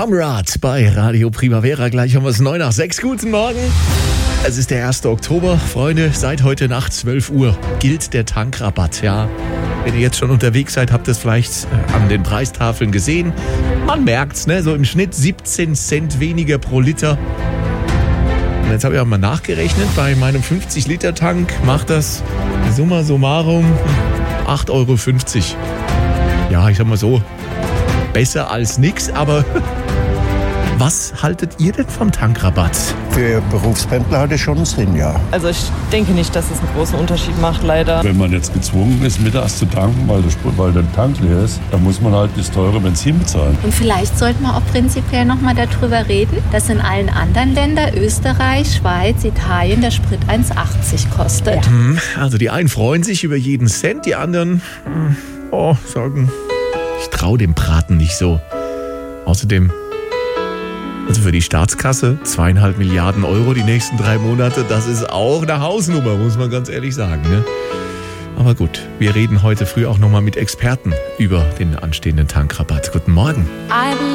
Hamrat bei Radio Primavera. Gleich haben wir es 9 nach 6. Guten Morgen. Es ist der 1. Oktober. Freunde, seit heute Nacht 12 Uhr gilt der Tankrabatt. Ja, wenn ihr jetzt schon unterwegs seid, habt ihr es vielleicht an den Preistafeln gesehen. Man merkt's, ne? So im Schnitt 17 Cent weniger pro Liter. Und jetzt habe ich auch mal nachgerechnet. Bei meinem 50-Liter-Tank macht das summa summarum 8,50 Euro. Ja, ich sag mal so, besser als nix, aber was haltet ihr denn vom Tankrabatt? Für Berufspendler hat es schon einen Sinn, ja. Also ich denke nicht, dass es einen großen Unterschied macht, leider. Wenn man jetzt gezwungen ist, mittags zu tanken, weil der Tank leer ist, dann muss man halt das teure Benzin bezahlen. Und vielleicht sollten wir auch prinzipiell nochmal darüber reden, dass in allen anderen Ländern, Österreich, Schweiz, Italien, der Sprit 1,80 kostet. Also die einen freuen sich über jeden Cent, die anderen sagen, ich traue dem Braten nicht so. Außerdem, also für die Staatskasse 2,5 Milliarden Euro die nächsten 3 Monate, das ist auch eine Hausnummer, muss man ganz ehrlich sagen. Ne? Aber gut, wir reden heute früh auch nochmal mit Experten über den anstehenden Tankrabatt. Guten Morgen.